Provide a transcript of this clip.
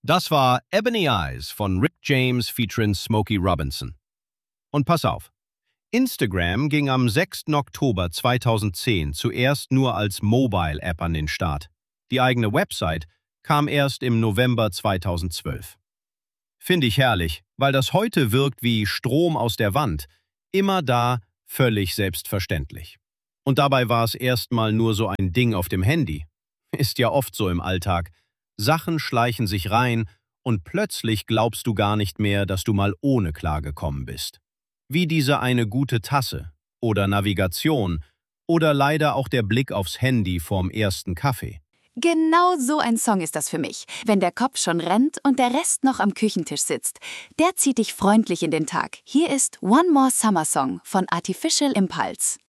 Das war Ebony Eyes von Rick James featuring Smokey Robinson. Und pass auf, Instagram ging am 6. Oktober 2010 zuerst nur als Mobile-App an den Start. Die eigene Website kam erst im November 2012. Finde ich herrlich, weil das heute wirkt wie Strom aus der Wand, immer da, völlig selbstverständlich. Und dabei war es erstmal nur so ein Ding auf dem Handy. Ist ja oft so im Alltag. Sachen schleichen sich rein und plötzlich glaubst du gar nicht mehr, dass du mal ohne klargekommen bist. Wie diese eine gute Tasse oder Navigation oder leider auch der Blick aufs Handy vorm ersten Kaffee. Genau so ein Song ist das für mich, wenn der Kopf schon rennt und der Rest noch am Küchentisch sitzt. Der zieht dich freundlich in den Tag. Hier ist One More Summer Song von Artificial Impulse.